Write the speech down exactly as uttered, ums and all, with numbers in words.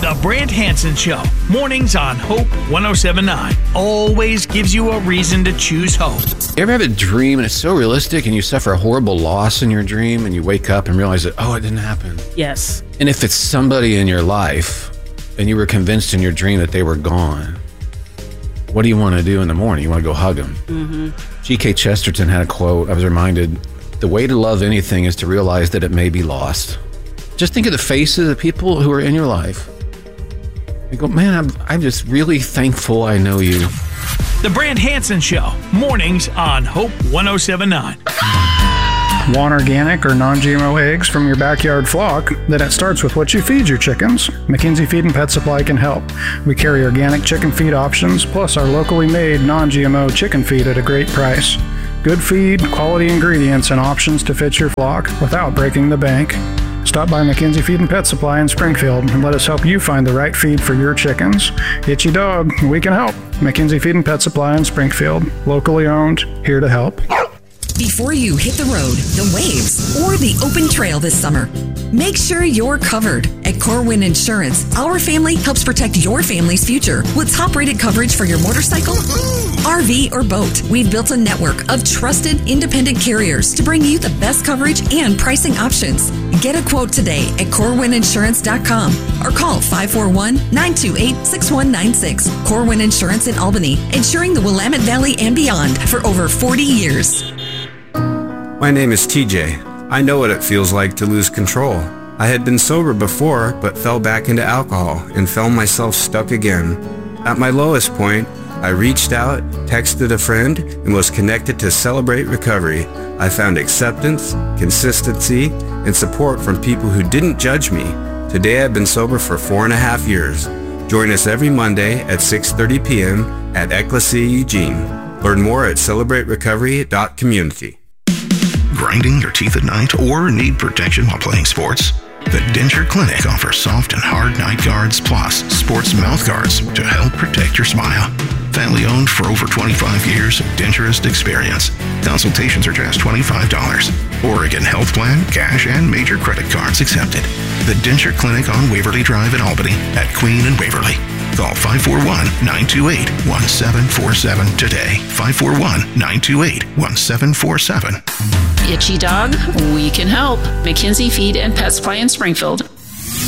The Brant Hansen Show, mornings on Hope one oh seven point nine. Always gives you a reason to choose hope. You ever have a dream and it's so realistic and you suffer a horrible loss in your dream and you wake up and realize that, oh, it didn't happen? Yes. And if it's somebody in your life and you were convinced in your dream that they were gone, what do you want to do in the morning? You want to go hug them. Mm-hmm. G K Chesterton had a quote. I was reminded, the way to love anything is to realize that it may be lost. Just think of the faces of the people who are in your life. You go, man, I'm, I'm just really thankful I know you. The Brant Hansen Show, mornings on Hope one oh seven point nine. Want organic or non-G M O eggs from your backyard flock? Then it starts with what you feed your chickens. McKinsey Feed and Pet Supply can help. We carry organic chicken feed options, plus our locally made non-G M O chicken feed at a great price. Good feed, quality ingredients, and options to fit your flock without breaking the bank. Stop by McKinsey Feed and Pet Supply in Springfield and let us help you find the right feed for your chickens. Itchy dog, we can help. McKinsey Feed and Pet Supply in Springfield. Locally owned, here to help. Before you hit the road, the waves, or the open trail this summer, make sure you're covered. At Corwin Insurance, our family helps protect your family's future with top-rated coverage for your motorcycle, R V, or boat. We've built a network of trusted, independent carriers to bring you the best coverage and pricing options. Get a quote today at corwin insurance dot com or call five four one, nine two eight, six one nine six. Corwin Insurance in Albany, insuring the Willamette Valley and beyond for over forty years. My name is T J. I know what it feels like to lose control. I had been sober before, but fell back into alcohol and found myself stuck again. At my lowest point, I reached out, texted a friend, and was connected to Celebrate Recovery. I found acceptance, consistency, and support from people who didn't judge me. Today I've been sober for four and a half years. Join us every Monday at six thirty p.m. at Ecclesia Eugene. Learn more at celebrate recovery dot community. Grinding your teeth at night or need protection while playing sports? The Denture Clinic offers soft and hard night guards plus sports mouth guards to help protect your smile. Family owned for over twenty-five years of denturist experience. Consultations are just twenty-five dollars. Oregon Health Plan, cash, and major credit cards accepted. The Denture Clinic on Waverly Drive in Albany at Queen and Waverly. Call five four one, nine two eight, one seven four seven today. five four one, nine two eight, one seven four seven. Itchy dog, we can help. McKinsey Feed and Pet Supply in Springfield.